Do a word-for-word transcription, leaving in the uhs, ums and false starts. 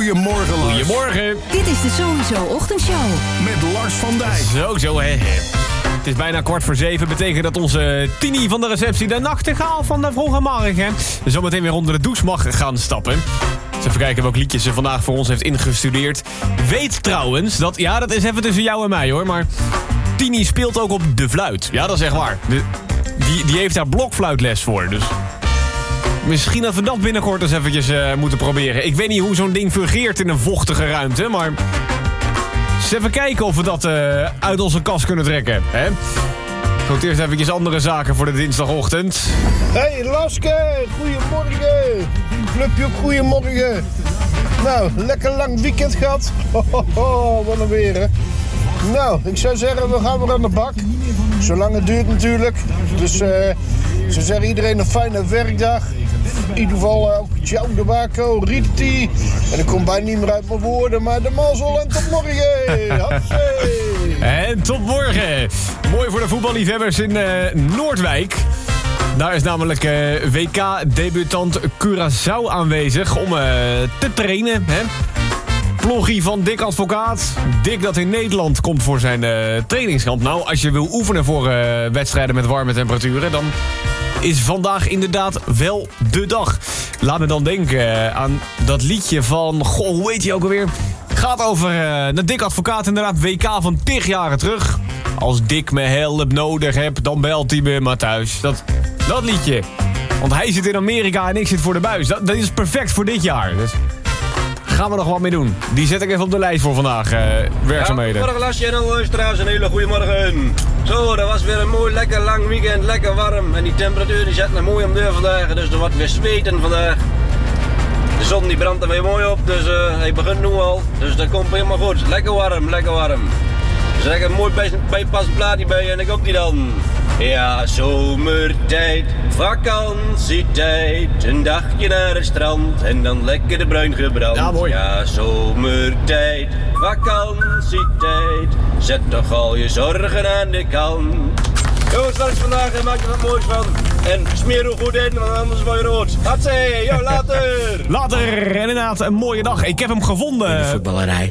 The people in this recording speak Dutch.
Goedemorgen, Lars. Goedemorgen. Dit is de Sowieso Ochtendshow. Met Lars van Dijk. Zo, zo, hè. Het is bijna kwart voor zeven. Betekent dat onze Tini van de receptie, de nachtegaal van de vroege morgen, zometeen weer onder de douche mag gaan stappen. Dus even kijken welk liedje ze vandaag voor ons heeft ingestudeerd. Weet trouwens dat, ja, dat is even tussen jou en mij hoor, maar Tini speelt ook op de fluit. Ja, dat is echt waar. De, die, die heeft daar blokfluitles voor, dus misschien dat we dat binnenkort eens eventjes uh, moeten proberen. Ik weet niet hoe zo'n ding fungeert in een vochtige ruimte, maar eens even kijken of we dat uh, uit onze kast kunnen trekken. Hè? Goed, eerst eventjes andere zaken voor de dinsdagochtend. Hey Laske, goedemorgen. Clubje ook goedemorgen. Nou, lekker lang weekend gehad. Ho, ho, ho, wat een weer, hè. Nou, ik zou zeggen, we gaan weer aan de bak. Zolang het duurt natuurlijk. Dus uh, ik zou zeggen, iedereen een fijne werkdag. In ieder geval uh, ook Ciao de Baco, Riti. En ik kom bijna niet meer uit mijn woorden, maar de mazzel en tot morgen. Hapsee. En tot morgen. Mooi voor de voetballiefhebbers in uh, Noordwijk. Daar is namelijk uh, W K-debutant Curaçao aanwezig om uh, te trainen. Hè? Ploggie van Dick Advocaat. Dick dat in Nederland komt voor zijn uh, trainingskamp. Nou, als je wil oefenen voor uh, wedstrijden met warme temperaturen, dan is vandaag inderdaad wel de dag. Laat me dan denken uh, aan dat liedje van, goh, hoe heet hij ook alweer? Gaat over uh, de Dick Advocaat, inderdaad, W K van tig jaren terug. Als Dick me hulp nodig heb, dan belt hij me maar thuis. Dat, dat liedje. Want hij zit in Amerika en ik zit voor de buis. Dat, dat is perfect voor dit jaar. Dus gaan we nog wat mee doen. Die zet ik even op de lijst voor vandaag. Uh, werkzaamheden. Ja, morgen Lasje en alle luisteraars, een hele goede morgen. Zo, dat was weer een mooi lekker lang weekend, lekker warm. En die temperatuur die zet nog mooi om deur vandaag, dus er wordt weer zweten vandaag. De zon die brandt er weer mooi op, dus uh, hij begint nu al. Dus dat komt helemaal goed. Lekker warm, lekker warm. Dus er is een mooi bij, bijpassend plaatje bij en dan komt hij dan. Ja, zomertijd, vakantietijd, een dagje naar het strand en dan lekker de bruin gebrand. Ja, mooi. Ja, zomertijd, vakantietijd, zet toch al je zorgen aan de kant. Jongens, wat is vandaag en maak er wat moois van. En smeer er goed in, want anders word je rood. Hatsé, yo, later! Later, inderdaad, een mooie dag. Ik heb hem gevonden. In de voetballerij.